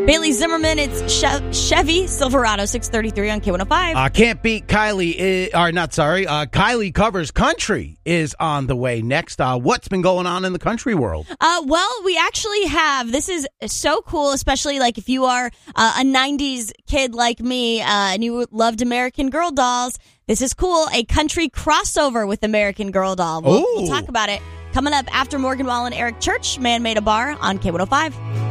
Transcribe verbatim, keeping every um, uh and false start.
Bailey Zimmerman, it's che- Chevy Silverado six thirty-three on K one oh five. Uh, can't beat Kylie, uh, or not, sorry, uh, Kylie Covers Country is on the way next. Uh, what's been going on in the country world? Uh, well, we actually have, this is so cool, especially like if you are uh, a nineties kid like me uh, and you loved American Girl dolls. This is cool, a country crossover with American Girl doll. We'll, we'll talk about it coming up after Morgan Wallen and Eric Church, Man Made a Bar on K one oh five.